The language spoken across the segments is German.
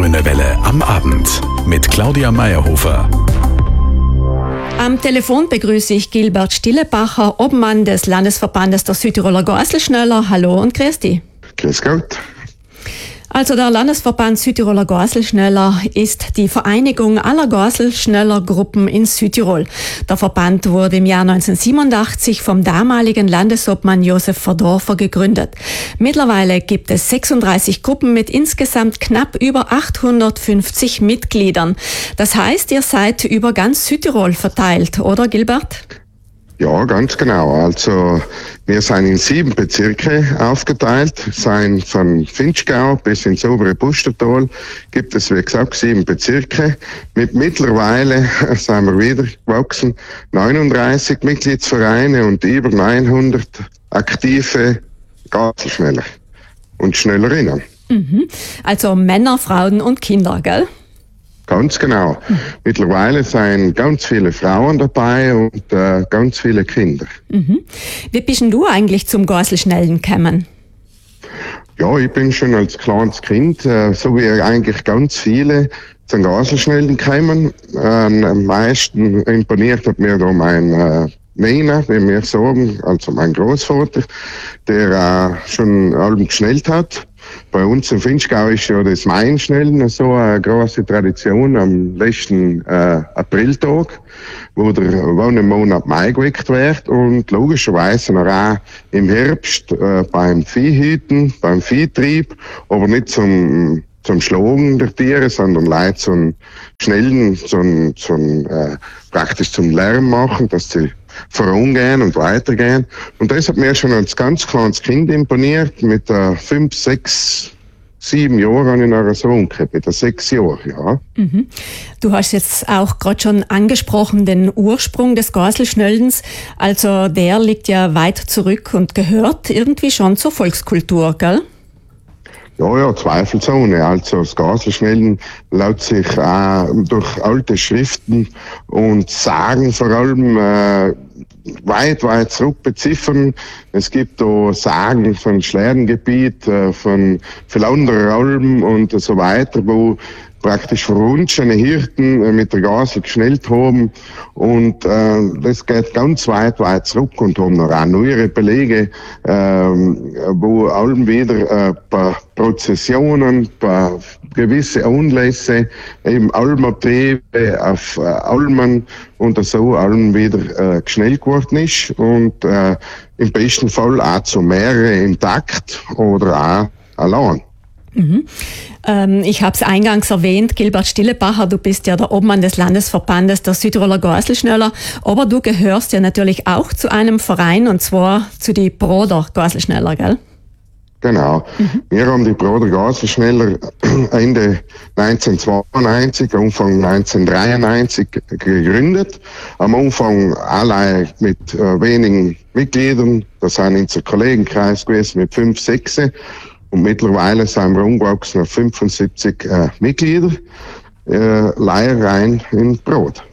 Grüne Welle am Abend mit Claudia Meyerhofer. Am Telefon begrüße ich Gilbert Stillebacher, Obmann des Landesverbandes der Südtiroler Gorselschneller. Hallo und grüß dich. Grüß Gott. Also der Landesverband Südtiroler Gorselschneller ist die Vereinigung aller Gorselschnellergruppen in Südtirol. Der Verband wurde im Jahr 1987 vom damaligen Landesobmann Josef Verdorfer gegründet. Mittlerweile gibt es 36 Gruppen mit insgesamt knapp über 850 Mitgliedern. Das heißt, ihr seid über ganz Südtirol verteilt, oder Gilbert? Ja, ganz genau. Also wir sind in 7 Bezirke aufgeteilt. Sind von Finchgau bis ins obere Pustertal gibt es, wie gesagt, 7 Bezirke. Mit mittlerweile sind wir wieder gewachsen, 39 Mitgliedsvereine und über 900 aktive Gorselschneller und Schnellerinnen. Also Männer, Frauen und Kinder, gell? Ganz genau. Mittlerweile sind ganz viele Frauen dabei und ganz viele Kinder. Wie bist denn du eigentlich zum Gorselschnellen gekommen? Ja, ich bin schon als kleines Kind, so wie eigentlich ganz viele, zum Gorselschnellen gekommen. Am meisten imponiert hat mir da mein Nena, wie wir sagen, also mein Großvater, der schon allem geschnellt hat. Bei uns im Finchgau ist ja das Mainschnellen so eine große Tradition am letzten Apriltag, wo der Wochenmonat Mai geweckt wird und logischerweise noch auch im Herbst beim Viehhüten, beim Viehtrieb, aber nicht zum Schlagen der Tiere, sondern leider zum Schnellen, praktisch zum Lärm machen, dass sie vorangehen und weitergehen. Und das hat mir schon als ganz kleines Kind imponiert. Mit 5, 6, 7 Jahren habe ich noch so gehabt, mit 6 Jahren, ja. Du hast jetzt auch gerade schon angesprochen, den Ursprung des Gorselschnellens. Also der liegt ja weit zurück und gehört irgendwie schon zur Volkskultur, gell? Ja, zweifelsohne. Also das Gorselschnellen lässt sich auch durch alte Schriften und Sagen vor allem weit zurück beziffern. Es gibt da Sagen von Schlerengebiet, von Philanderer Alm und so weiter, wo praktisch verwunschene Hirten mit der Gase geschnellt haben. Und das geht ganz weit zurück und haben noch auch neuere Belege, wo allem wieder bei Prozessionen, bei gewisse Anlässe, eben Almabtriebe auf Almen und so allem wieder geschnellt worden ist. Und im besten Fall auch zu mehrere im Takt oder auch allein. Ich habe es eingangs erwähnt, Gilbert Stillebacher, du bist ja der Obmann des Landesverbandes der Südtiroler Gorselschneller, aber du gehörst ja natürlich auch zu einem Verein, und zwar zu die Broder Gorselschneller, gell? Genau. Wir haben die Broder Gorselschneller Ende 1992, Anfang 1993 gegründet. Am Anfang allein mit wenigen Mitgliedern, das sind unser Kollegenkreis gewesen mit 5, 6. Und mittlerweile sind wir umgewachsen auf 75 Mitglieder, Leihrein in Brod.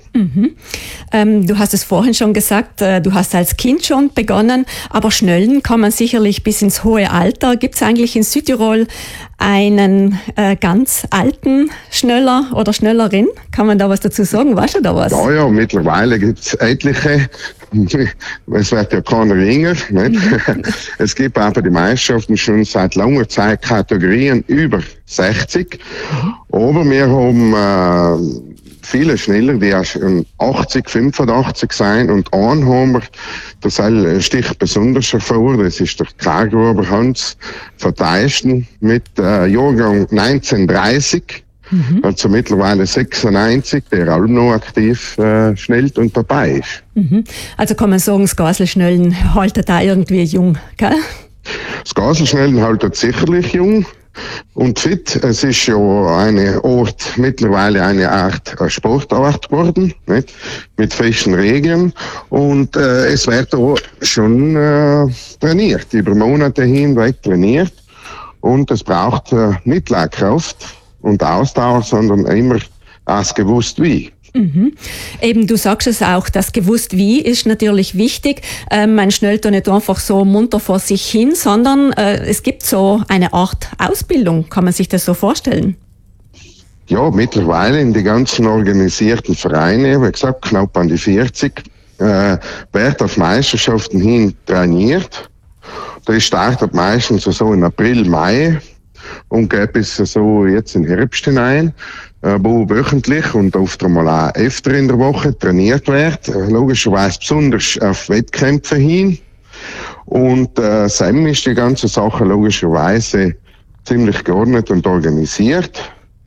Du hast es vorhin schon gesagt, du hast als Kind schon begonnen, aber Schnellen kann man sicherlich bis ins hohe Alter. Gibt es eigentlich in Südtirol einen ganz alten Schneller oder Schnellerin? Kann man da was dazu sagen? Weißt du da was? Ja, mittlerweile gibt es etliche. Es wird ja keiner jünger, nicht? Es gibt aber die Meisterschaften schon seit langer Zeit Kategorien über 60. Aber wir haben viele Schneller, die auch schon 80, 85 sein, und einen haben wir, das sticht besonders hervor, das ist der Kargruber Hans Verteisten mit Jahrgang 1930. Also mittlerweile 96, der auch noch aktiv schnellt und dabei ist. Also kann man sagen, das Gorselschnellen haltet da irgendwie jung, gell? Das Gorselschnellen haltet sicherlich jung und fit. Es ist ja mittlerweile eine Art Sportart geworden, nicht? Mit festen Regeln. Und es wird auch schon trainiert, über Monate hinweg trainiert. Und es braucht nicht Kraft und Ausdauer, sondern immer das gewusst wie. Eben, du sagst es auch, das gewusst wie ist natürlich wichtig. Man schnellt da nicht einfach so munter vor sich hin, sondern es gibt so eine Art Ausbildung, kann man sich das so vorstellen? Ja, mittlerweile in die ganzen organisierten Vereine, wie gesagt, knapp an die 40, wird auf Meisterschaften hin trainiert. Das startet meistens so in April, Mai und geht bis so jetzt in den Herbst hinein, wo wöchentlich und oft einmal auch öfter in der Woche trainiert wird. Logischerweise besonders auf Wettkämpfe hin. Und Sam ist die ganze Sache logischerweise ziemlich geordnet und organisiert.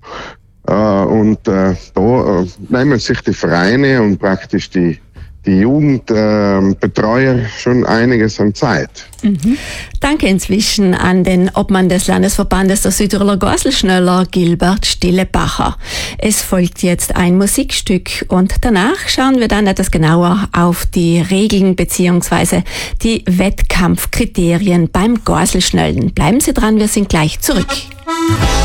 Da nehmen sich die Vereine und praktisch die Jugendbetreuer schon einiges an Zeit. Mhm. Danke inzwischen an den Obmann des Landesverbandes der Südtiroler Gorselschnöller, Gilbert Stillebacher. Es folgt jetzt ein Musikstück und danach schauen wir dann etwas genauer auf die Regeln bzw. die Wettkampfkriterien beim Gorselschnöllen. Bleiben Sie dran, wir sind gleich zurück.